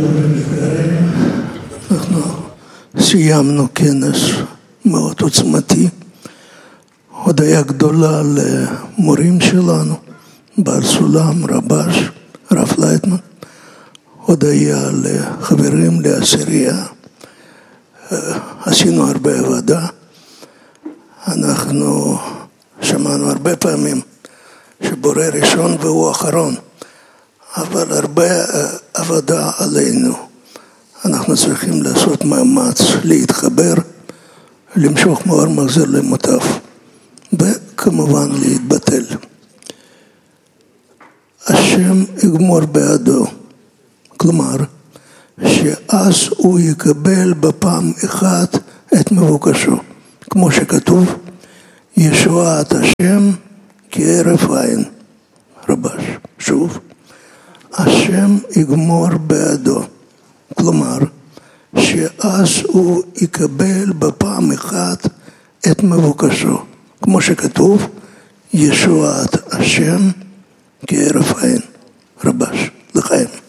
טובים יקרים, אנחנו סיימנו כנס מאוד עוצמתי, הודיה גדולה למורים שלנו, בר סולם, רבש, רב לייטמן, הודיה לחברים, לעשירייה, עשינו הרבה עבודה, אנחנו שמענו הרבה פעמים שבורא ראשון והוא אחרון, אבל הרבה עבודה עלינו. אנחנו צריכים לעשות מאמץ להתחבר, למשוך מאור מחזיר למוטף, וכמובן להתבטל. השם יגמור בעדו, כלומר, שאז הוא יקבל בפעם אחת את מבוקשו, כמו שכתוב, ישועת השם כהרף עין, רבש, שוב. השם יגמור בעדו, כלומר, שאז הוא יקבל בפעם אחת את מבוקשו, כמו שכתוב, ישועת השם כהרף עין, רבש, לחיים.